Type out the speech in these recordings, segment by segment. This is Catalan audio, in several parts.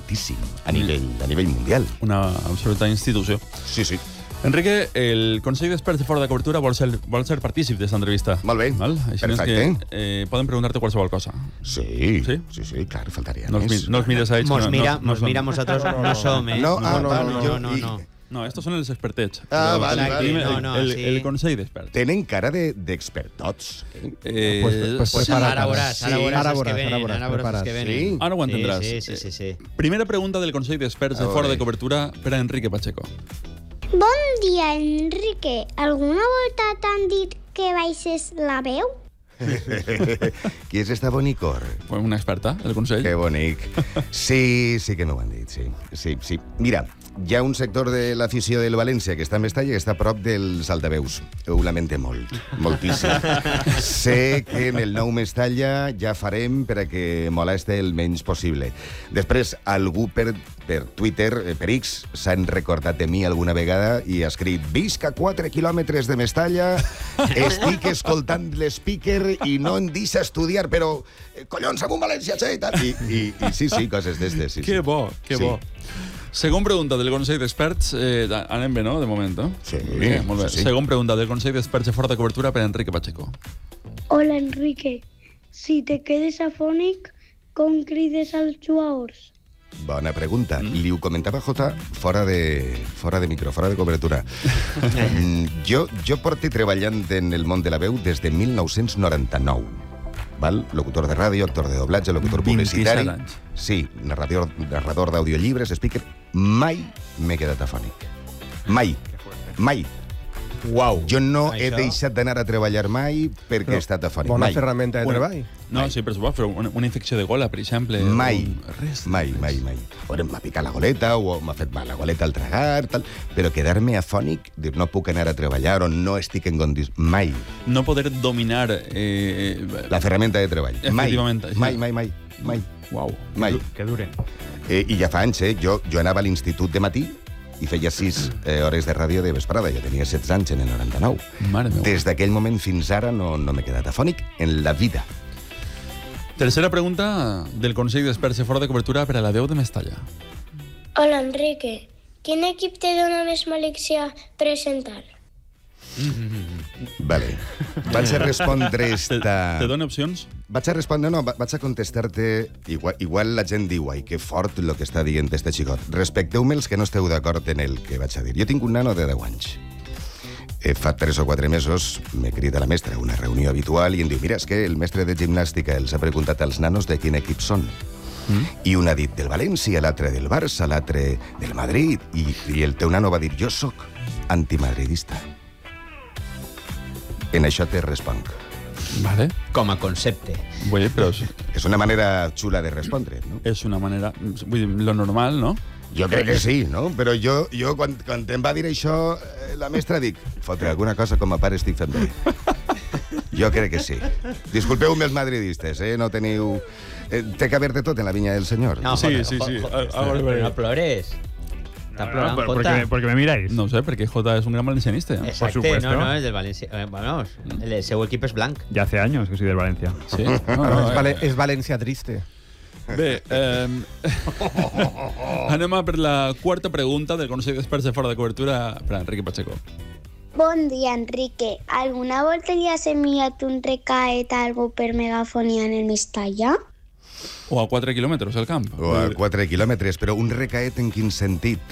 altíssim a nivell mundial. Una absoluta institució. Sí, sí. Enrique, el Consell d'Experts de Fora de Cobertura vol ser partícip d'aquesta entrevista. Molt bé, Així perfecte. que poden preguntar-te qualsevol cosa. Sí, ¿Sí? sí, clar, faltaria No més. els mires a ells. Mos mira, nosotros no som, ¿eh? No. No, estos son els expertets. Vale. El Consell d'Experts. Tenen cara d'expertots. Ara veuràs els que venen. Sí? Ara ho entendràs. Sí. Primera pregunta del Consell d'Experts de Fora de Cobertura per a Enrique Pacheco. Bon dia, Enrique. Alguna volta t'han dit que baixes la veu? Qui és esta bonicor? Una experta del Consell. Que bonic. Sí que m'ho han dit, sí. Mira, hi ha un sector de l'afició del València que està a Mestalla i està a prop dels altaveus. Ho lamente molt, moltíssim. Sé que en el nou Mestalla ja farem per a que moleste el menys possible. Després, algú per Twitter, per X, s'han recordat de mi alguna vegada i ha escrit: visca 4 quilòmetres de Mestalla, estic escoltant l'speaker i no em deixa estudiar, però collons, amb un València, i tal. I sí, coses d'estes. Sí, Que bo. Segon pregunta del Consell d'Experts. Anem bé, no?, de moment, no? Sí. Molt bé. Sí. Segon pregunta del Consell d'Experts de Fora de Cobertura per a Enrique Pacheco. Hola, Enrique. Si te quedes afònic, com crides als jugadors? Bona pregunta. Li ho comentava Jota fora de micro, fora de cobertura. Jo porto treballant en el món de la veu des de 1999. Val? Locutor de ràdio, actor de doblatge, locutor publicitari. 27 anys. Sí, narrador d'audiollibres, speaker. Mai m'he quedat afònic. Mai. Uau. Jo no he deixat d'anar a treballar mai perquè he estat afònic. Bona Mai. ferramenta de treball. No, sí, per supost, però una infecció de gola, per exemple. Mai. Res. Mai. O m'ha picat la goleta, o m'ha fet mal la goleta al tragar, tal. Però quedar-me afònic, dir no puc anar a treballar o no estic en condicions. Mai. No poder dominar... La ferramenta de treball. Efectivament. Mai. Uau. Mai. Que dure. I ja fa anys, jo anava a l'institut de matí i feia 6 hores de ràdio de vesprada. Jo tenia 16 anys en el 99. Mare meva. Des d'aquell moment fins ara no m'he quedat afònic en la vida. Tercera pregunta del Consell d'Experts de Fora de Cobertura per a la veu de Mestalla. Hola, Enrique. Quin equip te dona més mal·lícia presentar? Vale. Vaig a respondre esta... Te dono opcions? Vaig a contestar-te... Igual la gent diu, ai, que fort el que està dient este xicot. Respecteu-me els que no esteu d'acord en el que vaig a dir. Jo tinc un nano de 10 anys. Fa 3 o 4 mesos me crida la mestra a una reunió habitual i em diu: mira, és que el mestre de gimnàstica els ha preguntat als nanos de quin equip són. I un ha dit del València, l'altre del Barça, l'altre del Madrid, i el teu nano va dir: jo sóc antimadridista. En això te responc. Vale. Com a concepte. Vull dir, però És una manera xula de respondre, no? és una manera... Vull dir, lo normal, no? Jo crec que sí, no? Però jo quan em va dir això, la mestra dic: fotre alguna cosa com a pare estic fent bé. Jo crec que sí. Disculpeu-me els madridistes, no teniu... Té que haver de tot en la vinya del senyor. No, Sí. No plores. Está plorant, Jota. Porque me miráis. No ho sé, perquè Jota és un gran valencianista. Exacte, supuesto. no, és del València. Bueno, el seu equip és blanc. Ya hace años que soy del Valencia. Sí? No, Es Valencia triste. Bé, anem a per la quarta pregunta del Consell d'Experts de Fora de Cobertura per a Enrique Pacheco. Bon dia, Enrique. ¿Alguna volta li has enviat un recaet a algú per megafonia en el Mestalla? O a 4 quilòmetres al camp. O a 4 quilòmetres, però un recaet en quin sentit?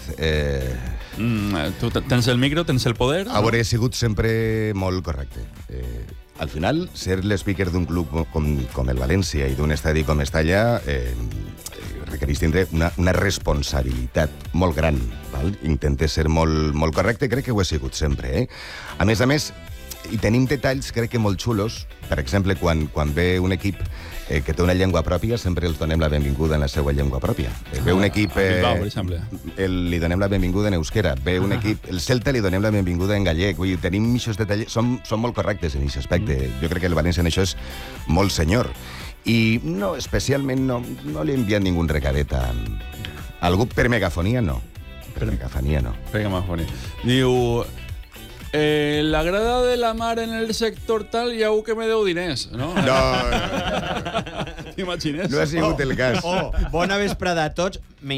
Tu tens el micro, tens el poder... Hauré sigut sempre molt correcte. Al final, ser l'speaker d'un club com el València i d'un estadi com Mestalla requereix tindre una responsabilitat molt gran. Val? Intente ser molt correcte, crec que ho he sigut sempre. A més, i tenim detalls, crec que molt xulos. Per exemple, quan ve un equip que té una llengua pròpia, sempre els donem la benvinguda en la seva llengua pròpia. Ve un equip... Bilbao, per exemple. Li donem la benvinguda en euskera. Ve un equip... El Celta li donem la benvinguda en gallec. Vull dir, tenim aquests detalls... Som molt correctes en aquest aspecte. Jo crec que el València en això és molt senyor. I no, especialment no li he enviat ningú recadet a algú per megafonia, no. Per megafonia, no. Per megafonia. Diu... la grada de la mar en el sector tal hi ha un que me deu diners, no? No. T'imagines? No ha sigut el cas. Bona vesprada a tots.